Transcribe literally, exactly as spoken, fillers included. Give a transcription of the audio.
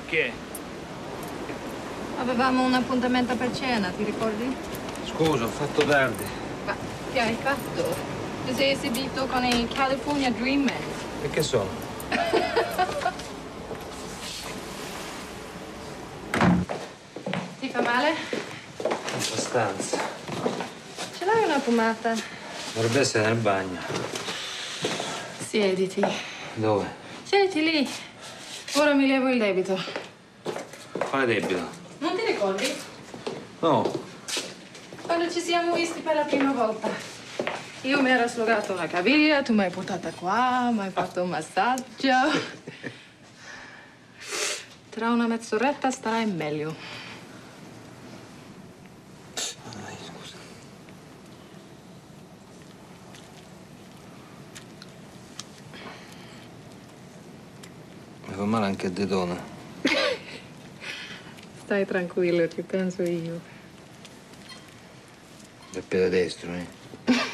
Che? Avevamo un appuntamento per cena, ti ricordi? Scusa, ho fatto tardi. Ma che hai fatto? Ti sei esibito con i California Dreamers. E che sono? Ti fa male? Abbastanza. Ce l'hai una pomata? Dovrebbe essere nel bagno. Siediti. Dove? Siediti lì. Ora mi levo il debito. Quale debito? Non ti ricordi? No. Quando ci siamo visti per la prima volta. Io mi ero slogato la caviglia, tu mi hai portata qua, mi hai fatto un massaggio. Tra una mezz'oretta starai meglio. Dai, scusa. Mi fa male anche il dedone. Stai tranquillo, ci penso io. Del piede destro, eh?